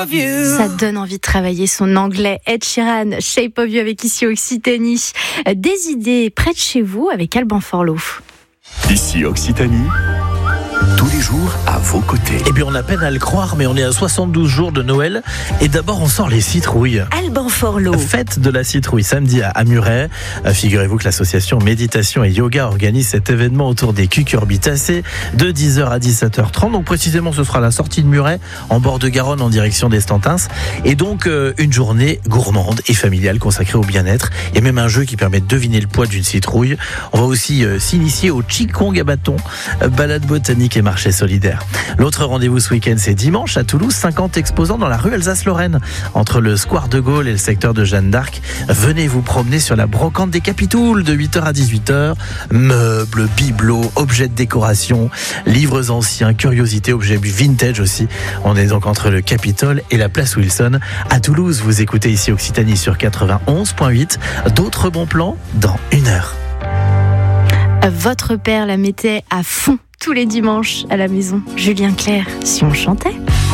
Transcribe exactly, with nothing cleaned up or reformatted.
of You. Ça donne envie de travailler son anglais. Ed Sheeran, Shape of You avec ici Occitanie. Des idées près de chez vous avec Alban Forlot. Ici Occitanie, tous les jours à vos côtés. Eh bien, on a peine à le croire, mais on est à soixante-douze jours de Noël. Et d'abord, on sort les citrouilles. Alban Forlot. Fête de la citrouille, samedi à Muret. Figurez-vous que l'association Méditation et Yoga organise cet événement autour des cucurbitacées de dix heures à dix-sept heures trente. Donc précisément, ce sera la sortie de Muret, en bord de Garonne, en direction d'Estentins. Et donc, euh, une journée gourmande et familiale consacrée au bien-être. Et même un jeu qui permet de deviner le poids d'une citrouille. On va aussi euh, s'initier au Qigong à bâton, euh, balade botanique et marché solidaire. L'autre rendez-vous ce week-end, c'est dimanche à Toulouse, cinquante exposants dans la rue Alsace-Lorraine, entre le square de Gaulle et le secteur de Jeanne d'Arc. Venez vous promener sur la brocante des Capitouls de huit heures à dix-huit heures. Meubles, bibelots, objets de décoration, livres anciens, curiosités, objets vintage aussi. On est donc entre le Capitole et la place Wilson. À Toulouse, vous écoutez ici Occitanie sur quatre-vingt-onze virgule huit. D'autres bons plans dans une heure. Votre père la mettait à fond tous les dimanches à la maison. Julien Clerc, si on chantait.